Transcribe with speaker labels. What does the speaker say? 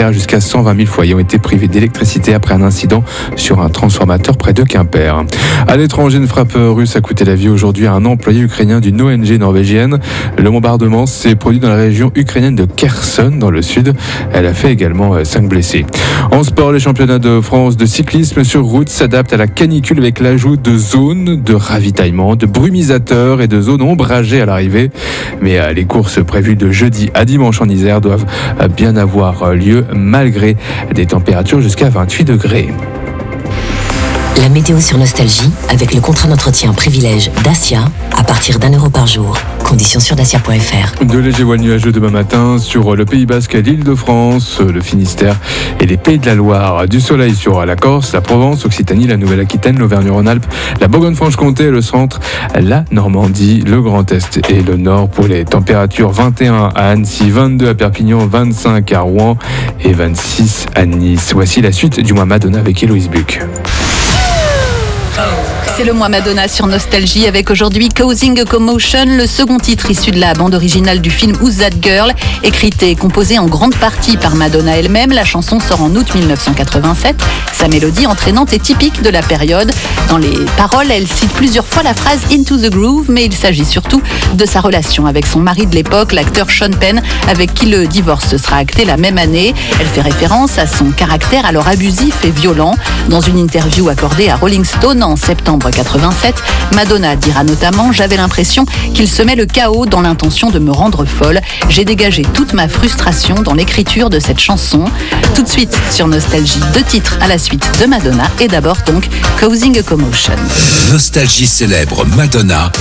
Speaker 1: Angleterre, jusqu'à 120 000 foyers ont été privés d'électricité après un incident sur un transformateur près de Quimper. À l'étranger, une frappe russe a coûté la vie aujourd'hui à un employé ukrainien d'une ONG norvégienne. Le bombardement s'est produit dans la région ukrainienne de Kherson, dans le sud. Elle a fait également 5 blessés. En sport, les championnats de France de cyclisme sur route s'adaptent à la canicule avec l'ajout de zones de ravitaillement, de brumisateurs et de zones ombragées à l'arrivée. Mais les courses prévues de jeudi à dimanche en Isère doivent bien avoir lieu malgré des températures jusqu'à 28 degrés.
Speaker 2: La météo sur Nostalgie avec le contrat d'entretien privilège Dacia à partir d'€1 par jour. Conditions sur dacia.fr.
Speaker 1: De légers voiles nuageux demain matin sur le Pays Basque, l'Île-de-France, le Finistère et les Pays de la Loire. Du soleil sur la Corse, la Provence, Occitanie, la Nouvelle-Aquitaine, l'Auvergne-Rhône-Alpes, la Bourgogne-Franche-Comté, le centre, la Normandie, le Grand Est et le Nord. Pour les températures, 21 à Annecy, 22 à Perpignan, 25 à Rouen et 26 à Nice. Voici la suite du mois Madonna avec Héloïse Buck.
Speaker 3: C'est le mois Madonna sur Nostalgie avec aujourd'hui Causing a Commotion, le second titre issu de la bande originale du film Who's That Girl, écrite et composée en grande partie par Madonna elle-même. La chanson sort en août 1987. Sa mélodie entraînante est typique de la période. Dans les paroles, elle cite plusieurs fois la phrase Into the Groove, mais il s'agit surtout de sa relation avec son mari de l'époque, l'acteur Sean Penn, avec qui le divorce sera acté la même année. Elle fait référence à son caractère alors abusif et violent. Dans une interview accordée à Rolling Stone en septembre 87, Madonna dira notamment « J'avais l'impression qu'il semait le chaos dans l'intention de me rendre folle. J'ai dégagé toute ma frustration dans l'écriture de cette chanson. » Tout de suite sur Nostalgie, 2 titres à la suite de Madonna et d'abord donc Causing a Commotion.
Speaker 4: Nostalgie célèbre Madonna